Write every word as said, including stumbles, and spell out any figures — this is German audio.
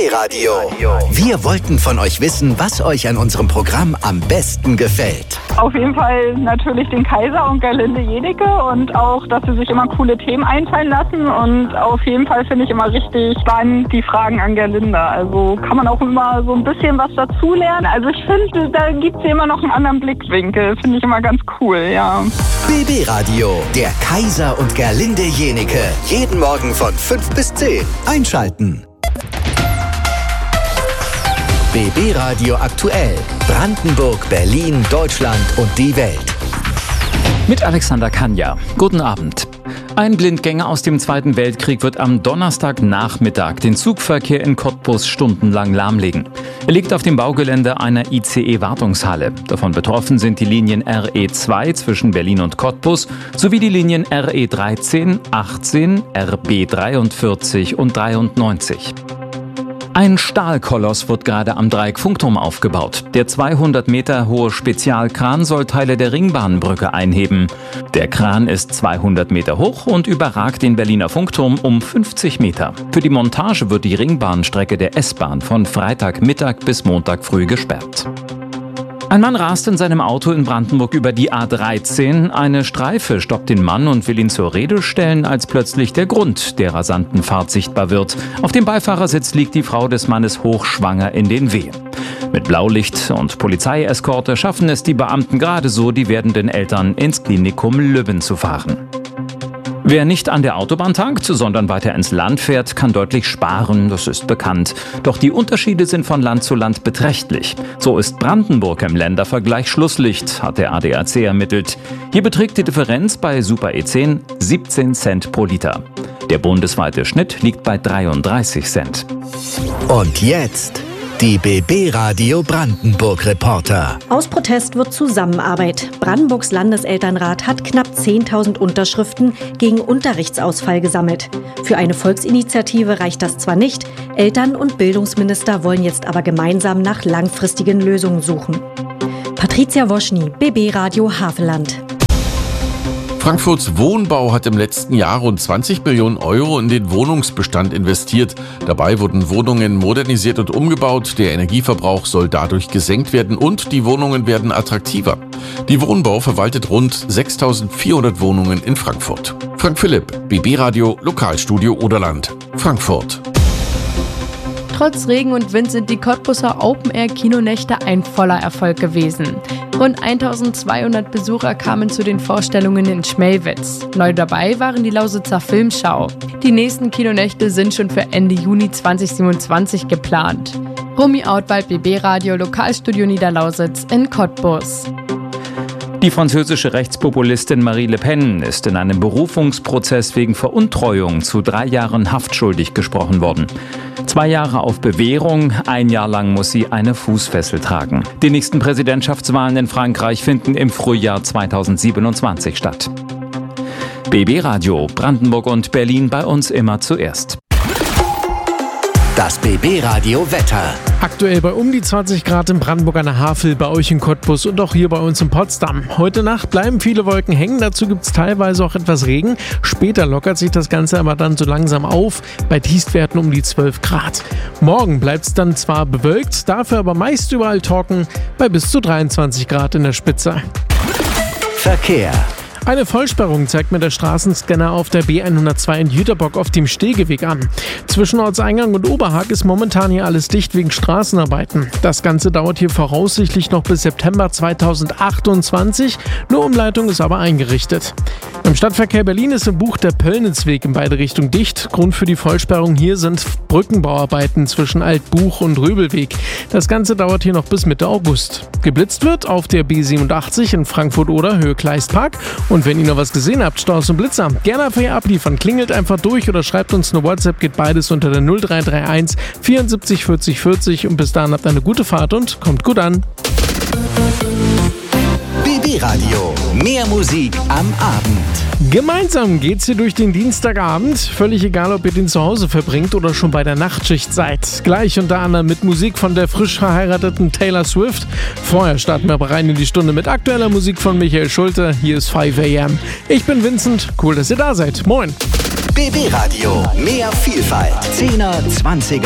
B-Radio. Wir wollten von euch wissen, was euch an unserem Programm am besten gefällt. Auf jeden Fall natürlich den Kaiser und Gerlinde Jenike und auch, dass sie sich immer coole Themen einfallen lassen. Und auf jeden Fall finde ich immer richtig spannend die Fragen an Gerlinde. Also kann man auch immer so ein bisschen was dazulernen. Also ich finde, da gibt es immer noch einen anderen Blickwinkel. Finde ich immer ganz cool, ja. B B-Radio, der Kaiser und Gerlinde Jenike. Jeden Morgen von fünf bis zehn. Einschalten. B B-Radio aktuell. Brandenburg, Berlin, Deutschland und die Welt. Mit Alexander Kanja. Guten Abend. Ein Blindgänger aus dem Zweiten Weltkrieg wird am Donnerstagnachmittag den Zugverkehr in Cottbus stundenlang lahmlegen. Er liegt auf dem Baugelände einer I C E-Wartungshalle. Davon betroffen sind die Linien R E zwei zwischen Berlin und Cottbus sowie die Linien R E dreizehn, achtzehn, R B dreiundvierzig und dreiundneunzig. Ein Stahlkoloss wird gerade am Dreieck-Funkturm aufgebaut. Der zweihundert Meter hohe Spezialkran soll Teile der Ringbahnbrücke einheben. Der Kran ist zweihundert Meter hoch und überragt den Berliner Funkturm um fünfzig Meter. Für die Montage wird die Ringbahnstrecke der S-Bahn von Freitagmittag bis Montag früh gesperrt. Ein Mann rast in seinem Auto in Brandenburg über die A dreizehn. Eine Streife stoppt den Mann und will ihn zur Rede stellen, als plötzlich der Grund der rasanten Fahrt sichtbar wird. Auf dem Beifahrersitz liegt die Frau des Mannes hochschwanger in den Wehen. Mit Blaulicht und Polizeieskorte schaffen es die Beamten gerade so, die werdenden Eltern ins Klinikum Lübben zu fahren. Wer nicht an der Autobahn tankt, sondern weiter ins Land fährt, kann deutlich sparen, das ist bekannt. Doch die Unterschiede sind von Land zu Land beträchtlich. So ist Brandenburg im Ländervergleich Schlusslicht, hat der A D A C ermittelt. Hier beträgt die Differenz bei Super E zehn siebzehn Cent pro Liter. Der bundesweite Schnitt liegt bei dreiunddreißig Cent. Und jetzt die B B-Radio Brandenburg-Reporter. Aus Protest wird Zusammenarbeit. Brandenburgs Landeselternrat hat knapp zehntausend Unterschriften gegen Unterrichtsausfall gesammelt. Für eine Volksinitiative reicht das zwar nicht, Eltern- und Bildungsminister wollen jetzt aber gemeinsam nach langfristigen Lösungen suchen. Patricia Woschny, B B-Radio Havelland. Frankfurts Wohnbau hat im letzten Jahr rund zwanzig Millionen Euro in den Wohnungsbestand investiert. Dabei wurden Wohnungen modernisiert und umgebaut. Der Energieverbrauch soll dadurch gesenkt werden und die Wohnungen werden attraktiver. Die Wohnbau verwaltet rund sechstausendvierhundert Wohnungen in Frankfurt. Frank Philipp, B B-Radio, Lokalstudio Oderland, Frankfurt. Trotz Regen und Wind sind die Cottbuser Open-Air-Kinonächte ein voller Erfolg gewesen. Rund eintausendzweihundert Besucher kamen zu den Vorstellungen in Schmelwitz. Neu dabei waren die Lausitzer Filmschau. Die nächsten Kinonächte sind schon für Ende Juni zweitausendsiebenundzwanzig geplant. Romy Outwald, B B-Radio, Lokalstudio Niederlausitz in Cottbus. Die französische Rechtspopulistin Marine Le Pen ist in einem Berufungsprozess wegen Veruntreuung zu drei Jahren Haft schuldig gesprochen worden. Zwei Jahre auf Bewährung, ein Jahr lang muss sie eine Fußfessel tragen. Die nächsten Präsidentschaftswahlen in Frankreich finden im Frühjahr zweitausendsiebenundzwanzig statt. B B-Radio, Brandenburg und Berlin bei uns immer zuerst. Das B B-Radio Wetter. Aktuell bei um die zwanzig Grad in Brandenburg an der Havel, bei euch in Cottbus und auch hier bei uns in Potsdam. Heute Nacht bleiben viele Wolken hängen, dazu gibt es teilweise auch etwas Regen. Später lockert sich das Ganze aber dann so langsam auf, bei Tiefstwerten um die zwölf Grad. Morgen bleibt es dann zwar bewölkt, dafür aber meist überall trocken, bei bis zu dreiundzwanzig Grad in der Spitze. Verkehr. Eine Vollsperrung zeigt mir der Straßenscanner auf der B hundertzwei in Jüterbock auf dem Stegeweg an. Zwischen Ortseingang und Oberhaag ist momentan hier alles dicht wegen Straßenarbeiten. Das Ganze dauert hier voraussichtlich noch bis September zweitausendachtundzwanzig. Eine Umleitung ist aber eingerichtet. Im Stadtverkehr Berlin ist im Buch der Pöllnitzweg in beide Richtungen dicht. Grund für die Vollsperrung hier sind Brückenbauarbeiten zwischen Altbuch und Röbelweg. Das Ganze dauert hier noch bis Mitte August. Geblitzt wird auf der B siebenundachtzig in Frankfurt-Oder Höhe Kleistpark. Und wenn ihr noch was gesehen habt, Staus und Blitzer, gerne einfach hier abliefern. Klingelt einfach durch oder schreibt uns eine WhatsApp, geht beides unter der null drei drei eins vierundsiebzig vierzig vierzig. Und bis dahin habt eine gute Fahrt und kommt gut an. B B-Radio, mehr Musik am Abend. Gemeinsam geht's hier durch den Dienstagabend. Völlig egal, ob ihr den zu Hause verbringt oder schon bei der Nachtschicht seid. Gleich unter anderem mit Musik von der frisch verheirateten Taylor Swift. Vorher starten wir aber rein in die Stunde mit aktueller Musik von Michael Schulte. Hier ist fünf a m. Ich bin Vincent. Cool, dass ihr da seid. Moin. B B-Radio, mehr Vielfalt. zehner, zwanziger